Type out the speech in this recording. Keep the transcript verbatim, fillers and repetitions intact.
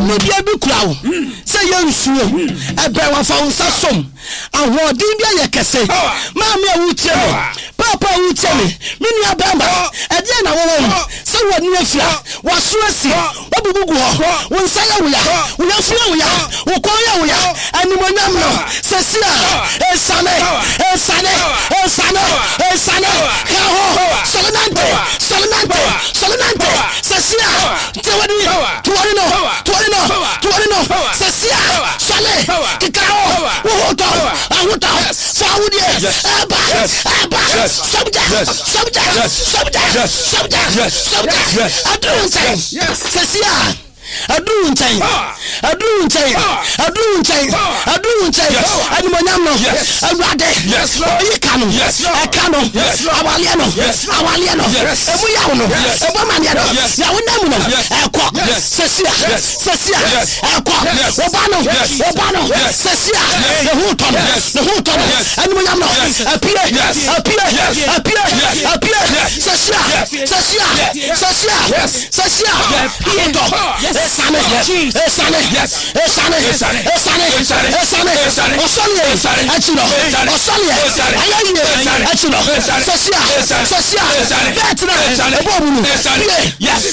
media bi kura say ye nsuo e be wa fa unsa som ahodin bia ye kese ma me awutie me papa awutie me me nua bamba e dia na wo say woni afia wo so asi wo bubugu ho wo nsa ya wo ya wo ya fia wo ya wo ko ya wo ya animonyam no sesia e sane e sane e sane e sane ka ho solonante solonante solonante sesia tewadi tuwari no tuwari no tuwari no sesia sale kikao wo to ahuta saudi eba eba subject subject subject subject subject adun say sesia adun ntai adun ntai adun ntai adun ntai animonyam no awade oyi kanu akano awale no awale no emu yawo no emu mania no yawo namu no ekọ sesia sesia ekọ obano obano sesia the whole ton the whole ton animonyam no appear appear appear appear sesia sesia sesia sesia amoto Esane, esane, esane, esane, esane, esane, osole, achilo, osole, ayaye, achilo, sosia, sosia, betra, ebobunu, yes,